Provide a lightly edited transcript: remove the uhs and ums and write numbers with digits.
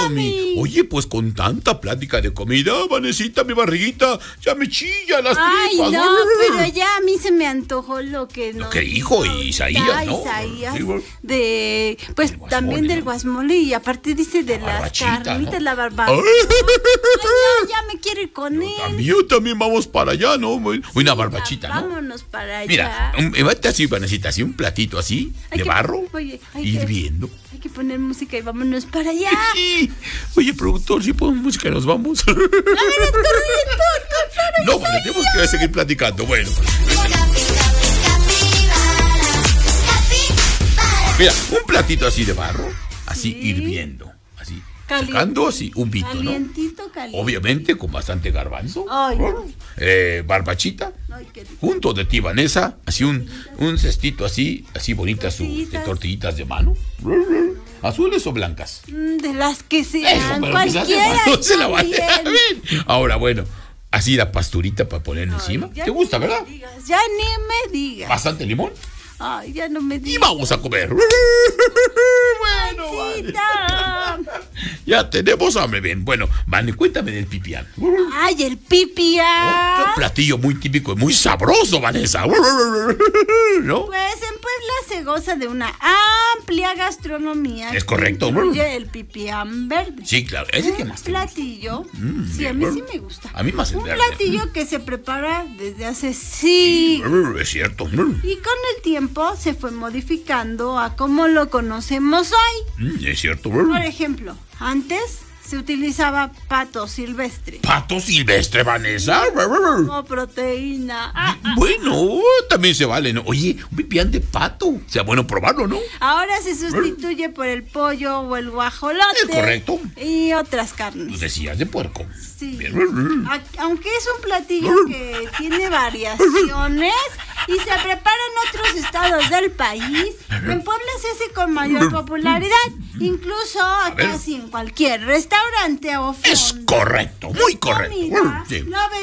Tommy. Oye, pues con tanta plática de comida, Vanesita, mi barriguita, ya me chilla las tripas. Ay, no, pero ya a mí se me antojó lo que Lo que dijo Isaías, ¿no? Isaías, Sí, bueno. Pues Del también guasmole, del ¿no? guasmole y aparte dice de La las barbachita, carnitas, ¿no? la barbacoa. Ay. Ay, no, ya me quiero ir con él. Yo también vamos para allá, ¿no? Una barbachita, ¿no? Vámonos para allá. Mira, mete así, Vanesita, así un platito así, Hay de que- barro, oye, hay hirviendo. Hay que poner música y vámonos para allá. Sí. Oye, productor, si ponemos música y nos vamos. A ver, es corriendo, No, vale, tenemos que seguir platicando. Bueno. Mira, un platito así de barro, así Sí. hirviendo, así, Caliente. sacando así un vito, ¿no? Calientito, caliente. Obviamente con bastante garbanzo, Ay. barbachita, Ay, qué rico. junto de ti, Vanessa, así un cestito así bonita de Tortillitas. tortillitas de mano, azules o blancas. De las que Eso, sean, pero quizás de cualquiera. mano se la está vale. bien. Ahora, bueno, así la pasturita para poner encima. Ya ¿Te ni gusta, me verdad? digas, ya ni me digas. Bastante limón. Ay, ya no me Y digas. vamos a comer. Bueno, vale. Cita. Ya tenemos hambre. Bien, bueno, Vane, cuéntame del pipián. Ay, el pipián. Otro platillo muy típico y muy sabroso, Vanessa. ¿No? Pues en Puebla se goza de una amplia gastronomía. Es correcto. Que incluye el pipián verde. Sí, claro. ¿Es el que más te gusta? Platillo. Sí, a mí sí me gusta. A mí más el Un verde. platillo que se prepara desde hace siglos. Es cierto. Y con el tiempo se fue modificando a como lo conocemos hoy. Es cierto. Por ejemplo, antes se utilizaba pato silvestre Pato silvestre, Vanessa. como proteína. Bueno, también se vale, ¿no? Oye, un pipián de pato. O sea, bueno probarlo, ¿no? Ahora se sustituye por el pollo o el guajolote. Es correcto. Y otras Tú carnes. decías de puerco. Sí. Bien. Aunque es un platillo que tiene variaciones y se prepara en otros estados del país, en Puebla se hace con mayor popularidad, incluso ver. casi en cualquier restaurante o Es fonda. correcto, muy correcto. Comida, Sí. no